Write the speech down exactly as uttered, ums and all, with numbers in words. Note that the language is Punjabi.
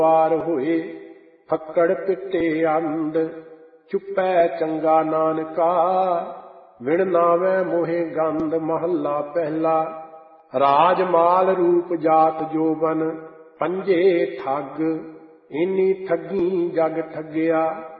ਵਾਰ ਹੋਏ ਫੱਕੜ ਪਿੱਟੇ ਅੰਧ। ਚੁੱਪੈ ਚੰਗਾ ਨਾਨਕਾ ਵਿਣ ਨਾਵੈ ਮੋਹਿ ਗੰਧ। ਮਹੱਲਾ ਪਹਿਲਾ। ਰਾਜ ਮਾਲ ਰੂਪ ਜਾਤ ਜੋਬਨ ਪੰਜੇ ਠੱਗ। ਇੰਨੀ ਠੱਗੀ ਜਗ ਠੱਗਿਆ